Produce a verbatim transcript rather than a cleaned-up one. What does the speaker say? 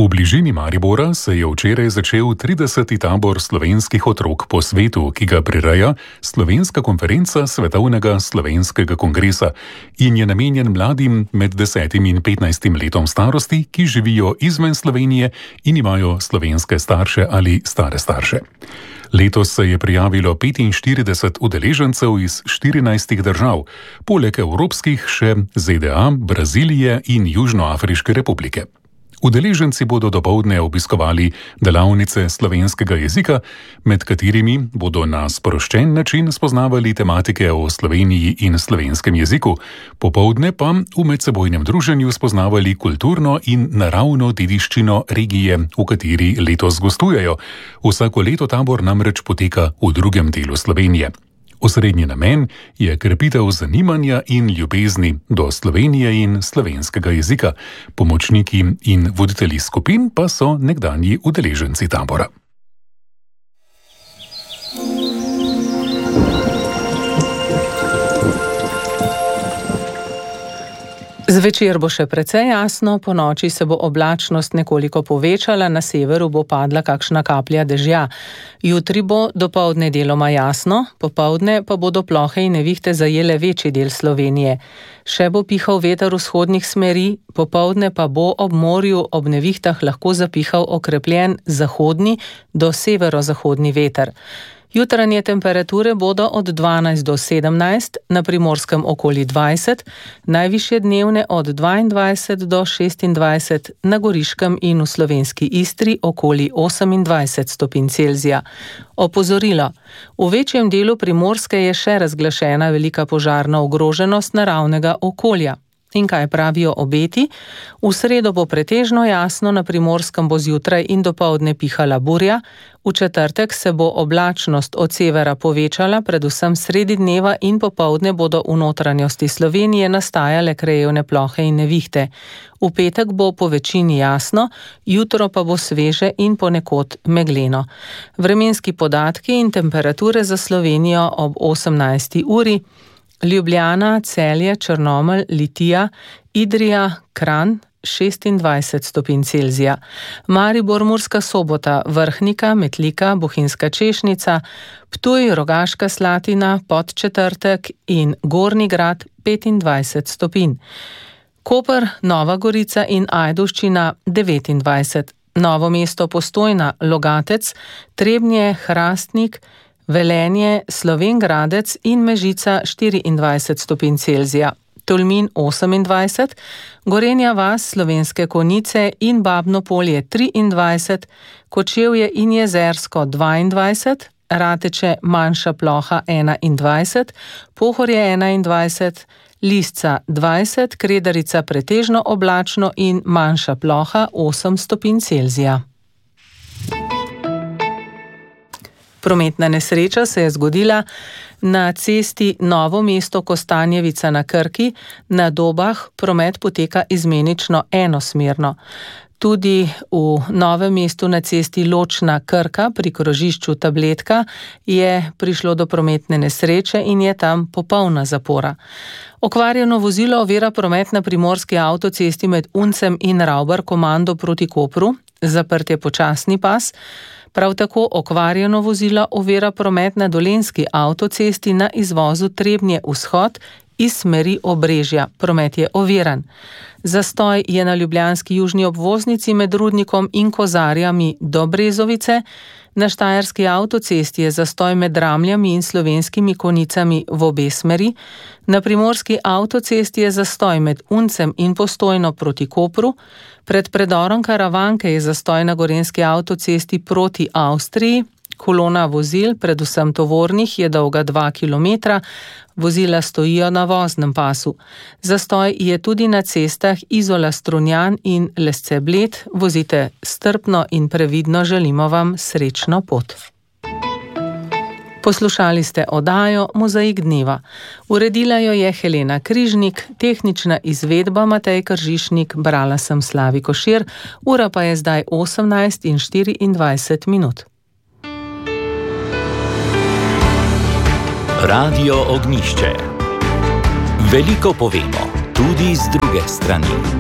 V bližini Maribora se je včeraj začel trideseti tabor slovenskih otrok po svetu, ki ga prireja Slovenska konferenca Svetovnega slovenskega kongresa in je namenjen mladim med desetim in petnajstim letom starosti, ki živijo izven Slovenije in imajo slovenske starše ali stare starše. Letos se je prijavilo petinštirideset udeležencev iz štirinajstih držav, poleg evropskih še Z D A, Brazilije in Južnoafriške republike. Udeleženci bodo dopoldne obiskovali delavnice slovenskega jezika, med katerimi bodo na sproščen način spoznavali tematike o Sloveniji in slovenskem jeziku, popoldne pa v medsebojnem druženju spoznavali kulturno in naravno dediščino regije, v kateri letos gostujejo. Vsako leto tabor namreč poteka v drugem delu Slovenije. Osrednji namen je krepitev zanimanja in ljubezni do Slovenije in slovenskega jezika. Pomočniki in voditelji skupin pa so nekdanji udeleženci tabora. Zvečer bo še precej jasno, ponoči se bo oblačnost nekoliko povečala, na severu bo padla kakšna kaplja dežja. Jutri bo dopoldne deloma jasno, popoldne pa bodo plohe in nevihte zajele večji del Slovenije. Še bo pihal veter vzhodnih smeri, popoldne pa bo ob morju ob nevihtah lahko zapihal okrepljen zahodni do severozahodni veter. Jutranje temperature bodo od dvanajst do sedemnajst, na Primorskem okoli dvajset, najvišje dnevne od dvaindvajset do šestindvajset, na Goriškem in v slovenski Istri okoli osemindvajset stopinj Celzija. Opozorilo: v večjem delu Primorske je še razglašena velika požarna ogroženost naravnega okolja. In kaj pravijo obeti? V sredo bo pretežno jasno, na Primorskem bo zjutraj in dopoldne pihala burja, v četrtek se bo oblačnost od severa povečala, predvsem sredi dneva in popoldne bodo v notranjosti Slovenije nastajale krajevne plohe in nevihte. V petek bo po večini jasno, jutro pa bo sveže in ponekod megleno. Vremenski podatki in temperature za Slovenijo ob osemnajsti uri: Ljubljana, Celje, Črnomelj, Litija, Idrija, Kranj šestindvajset stopinj Celzija, Maribor, Murska Sobota, Vrhnika, Metlika, Bohinjska Češnica, Ptuj, Rogaška Slatina, Podčetrtek in Gornji Grad petindvajset stopinj, Koper, Nova Gorica in Ajdovščina devetindvajset, Novo mesto, Postojna, Logatec, Trebnje, Hrastnik, Velenje, Slovenj Gradec in Mežica štiriindvajset stopinj Celzija, Tolmin osemindvajset, Gorenja vas, Slovenske Konjice in Babno Polje triindvajset, Kočevje in Jezersko dvaindvajset, Rateče, Manjša Ploha enaindvajset, Pohorje enaindvajset, Lisca dvajset, Kredarica pretežno oblačno in Manjša Ploha osem stopinj Celzija. Prometna nesreča se je zgodila na cesti Novo mesto-Kostanjevica na Krki. Na Dobah promet poteka izmenično enosmerno. Tudi v Novem mestu na cesti Ločna Krka pri krožišču Tabletka je prišlo do prometne nesreče in je tam popolna zapora. Okvarjeno vozilo ovira promet na primorski avtocesti med Uncem in Ravbar komando proti Kopru, zaprt je počasni pas. Prav tako okvarjeno vozilo ovira promet na dolenjski avtocesti na izvozu Trebnje vzhod iz smeri Obrežja. Promet je oviran. Zastoj je na ljubljanski južni obvoznici med Rudnikom in Kozarjami do Brezovice. Na štajerski avtocesti je zastoj med Ramljami in Slovenskimi Konjicami v obe smeri. Na primorski avtocesti je zastoj med Uncem in Postojno proti Kopru. Pred predorom Karavanke je zastoj na gorenjski avtocesti proti Avstriji. Kolona vozil, predvsem tovornih, je dolga dva kilometra. Vozila stojijo na voznem pasu. Zastoj je tudi na cestah Izola-Strunjan in Lesce-Bled. Vozite strpno in previdno, želimo vam srečno pot. Poslušali ste oddajo Mozaik dneva. Uredila jo je Helena Križnik, tehnična izvedba Matej Kržišnik, brala sem Slavi Košir, ura pa je zdaj osemnajst in štiriindvajset minut. Radio Ognjišče. Veliko povemo, tudi z druge strani.